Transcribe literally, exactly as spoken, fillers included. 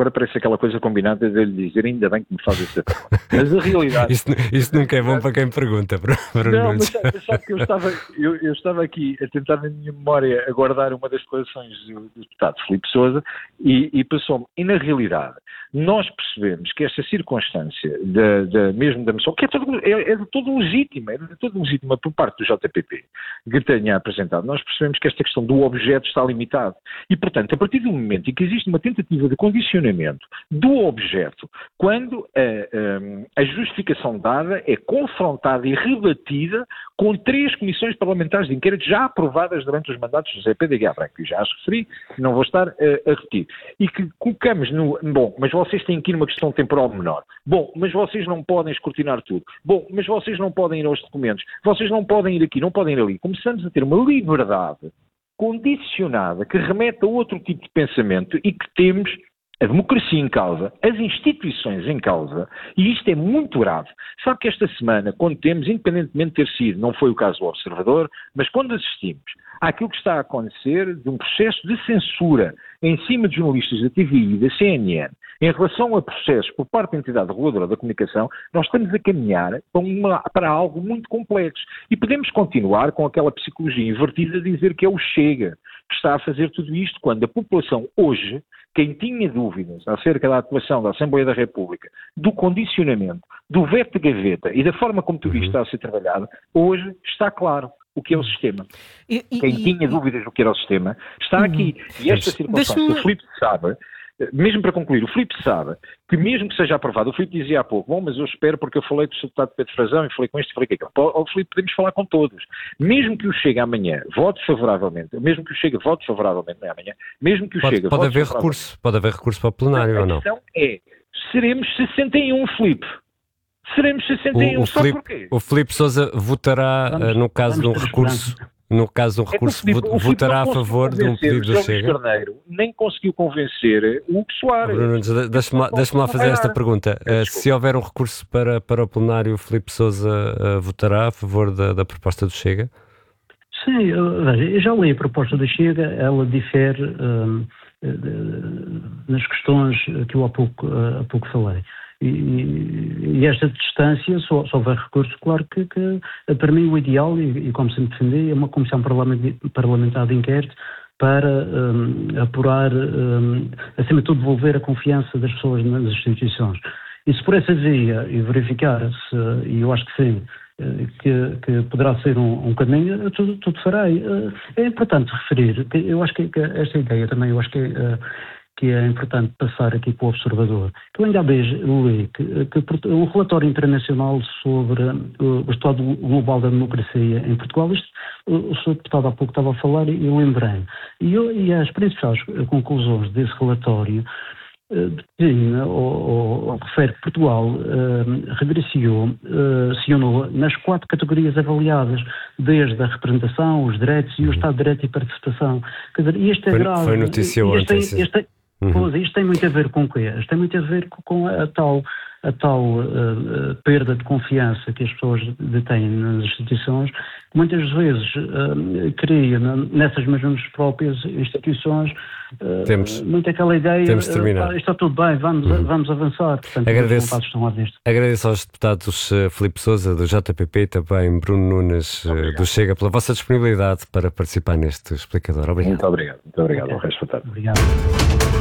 agora parece aquela coisa combinada de lhe dizer ainda bem que me faz essa pergunta. Mas a realidade... isso, isso nunca é bom para quem pergunta, Bruno. Não, mas sabe, sabe que eu estava, eu, eu estava aqui a tentar na minha memória a guardar uma das declarações do, do deputado Filipe Sousa e, e passou-me. E na realidade, nós percebemos que esta circunstância, da, da, mesmo da moção, que é, todo, é, é de todo legítima, é de todo legítima por parte do J P P, que tenha apresentado, nós percebemos que esta questão do objeto está limitado. E, portanto, a partir do momento em que existe uma tentativa de condicionamento do objeto, quando a, a, a justificação dada é confrontada e rebatida com três comissões parlamentares de inquérito já aprovadas durante os mandatos de José Pedro Aguiar Branco, que já as referi, não vou estar a, a repetir, e que colocamos no... Bom, mas vocês têm que ir numa questão temporal menor. Bom, mas vocês não podem escrutinar tudo. Bom, mas vocês não podem ir aos documentos. Vocês não podem ir aqui, não podem ir ali. Começamos a ter uma liberdade condicionada que remete a outro tipo de pensamento e que temos a democracia em causa, as instituições em causa, e isto é muito grave. Sabe que esta semana, quando temos, independentemente de ter sido, não foi o caso do Observador, mas quando assistimos àquilo que está a acontecer de um processo de censura em cima de jornalistas da T V I e da C N N, em relação a processos por parte da entidade reguladora da comunicação, nós estamos a caminhar para, uma, para algo muito complexo. E podemos continuar com aquela psicologia invertida de dizer que é o Chega que está a fazer tudo isto, quando a população hoje, quem tinha dúvidas acerca da atuação da Assembleia da República, do condicionamento, do veto de gaveta e da forma como tudo isto está a ser trabalhado, hoje está claro o que é o sistema. E, e, quem tinha e, dúvidas do que era o sistema está aqui. E esta circunstância, o Filipe sabe, mesmo para concluir, o Filipe sabe que mesmo que seja aprovado, o Filipe dizia há pouco, bom, mas eu espero porque eu falei com o deputado Pedro Frazão e falei com este e falei com aquele. Ó Filipe, podemos falar com todos. Mesmo que o Chega amanhã vote favoravelmente, mesmo que o Chega vote favoravelmente amanhã, mesmo que o pode, Chega pode vote haver recurso, pode haver recurso para o plenário ou não? A questão é, seremos sessenta e um, Filipe. Seremos sessenta e um, o, o sabe Filipe, porquê? O Filipe Sousa votará, vamos, no caso de um recurso... No caso de um recurso, é Filipe, votará a favor de um pedido do Chega? Carneiro nem conseguiu convencer o Soares. Bruno, deixa-me lá, deixa lá fazer esta pergunta. Uh, se houver um recurso para, para o plenário, o Filipe Sousa uh, votará a favor da, da proposta do Chega? Sim, eu, veja, eu já li a proposta do Chega, ela difere um, nas questões que eu há pouco, há pouco falei. E, e esta distância, só, só houver recurso, claro que, que para mim o ideal, e, e como sempre defendi, é uma comissão parlamentar de inquérito para um, apurar, um, acima de tudo, devolver a confiança das pessoas nas instituições. E se por essa via e verificar-se, e eu acho que sim, que, que poderá ser um, um caminho, tudo, tudo farei. É importante referir, eu acho que, que esta ideia também, eu acho que é, que é importante passar aqui para o Observador. Eu ainda há vez li que, que um relatório internacional sobre o estado global da democracia em Portugal, isto, o senhor deputado há pouco estava a falar e eu lembrei. E, eu, e as principais conclusões desse relatório define, ou, ou, ou refere que Portugal uh, regressiou, uh, acionou nas quatro categorias avaliadas, desde a representação, os direitos e o Estado de Direito e Participação. Quer dizer, isto é foi, grave. Foi notícia ontem. Isto, isto, isto, uhum. Pois, isto tem muito a ver com o quê? Isto tem muito a ver com a, a tal, a tal uh, perda de confiança que as pessoas detêm nas instituições, que muitas vezes uh, cria nessas mesmas próprias instituições uh, temos, muito aquela ideia, temos de terminar. Uh, está tudo bem, vamos, uhum. vamos avançar. Portanto, agradeço, estão a agradeço aos deputados uh, Filipe Sousa, do J P P, e também Bruno Nunes, uh, do Chega, pela vossa disponibilidade para participar neste explicador. Obrigado. Muito obrigado. Muito obrigado. Okay. O resto da tarde. Obrigado.